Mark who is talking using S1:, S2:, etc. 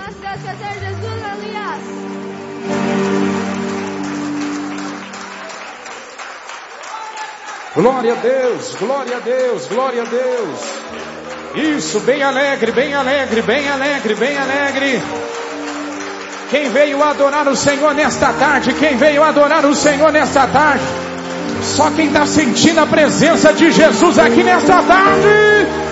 S1: Gracias, Señor Jesús, aleluya.
S2: Glória a Deus, glória a Deus, glória a Deus. Isso, bem alegre, bem alegre, bem alegre, bem alegre. Quem veio adorar o Senhor nesta tarde? Quem veio adorar o Senhor nesta tarde? Só quem está sentindo a presença de Jesus aqui nesta tarde.